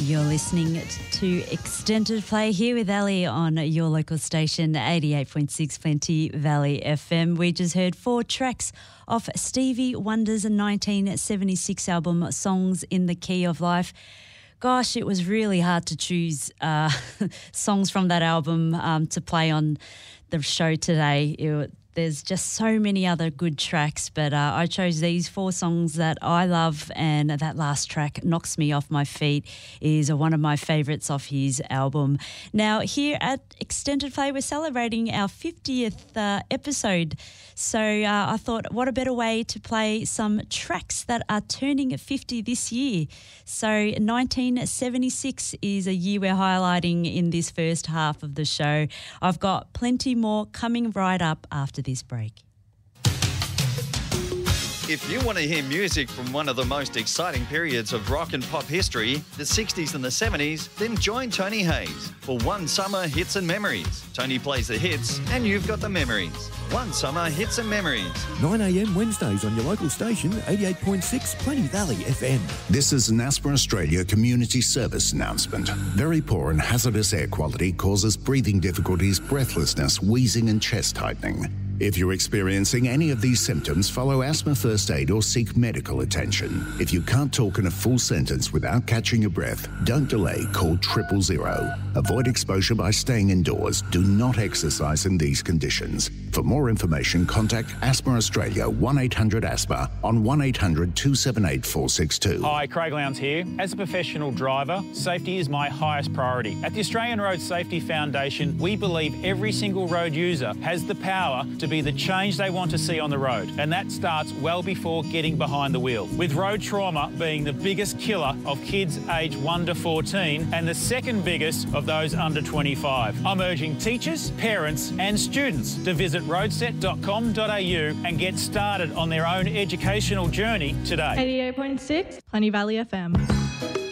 You're listening to Extended Play here with Ali on your local station, 88.6 Plenty Valley FM. We just heard 4 tracks off Stevie Wonder's 1976 album, Songs in the Key of Life. Gosh, it was really hard to choose songs from that album to play on the show today. There's just so many other good tracks, but I chose these 4 songs that I love, and that last track, Knocks Me Off My Feet, is one of my favourites off his album. Now, here at Extended Play, we're celebrating our 50th episode, so I thought, what a better way to play some tracks that are turning 50 this year. So 1976 is a year we're highlighting in this first half of the show. I've got plenty more coming right up after this break. If you want to hear music from one of the most exciting periods of rock and pop history, the 60s and the 70s, then join Tony Hayes for One Summer Hits and Memories. Tony plays the hits and you've got the memories. One Summer Hits and Memories. 9 a.m. Wednesdays on your local station, 88.6 Plenty Valley FM. This is an Asthma Australia community service announcement. Very poor and hazardous air quality causes breathing difficulties, breathlessness, wheezing and chest tightening. If you're experiencing any of these symptoms, follow asthma first aid or seek medical attention. If you can't talk in a full sentence without catching your breath, don't delay, call 000. Avoid exposure by staying indoors. Do not exercise in these conditions. For more information, contact Asthma Australia 1-800-ASTHMA on 1-800-278-462. Hi, Craig Lowndes here. As a professional driver, safety is my highest priority. At the Australian Road Safety Foundation, we believe every single road user has the power to be the change they want to see on the road, and that starts well before getting behind the wheel. With road trauma being the biggest killer of kids aged 1 to 14 and the second biggest of those under 25. I'm urging teachers, parents and students to visit roadset.com.au and get started on their own educational journey today. 88.6 Plenty Valley FM.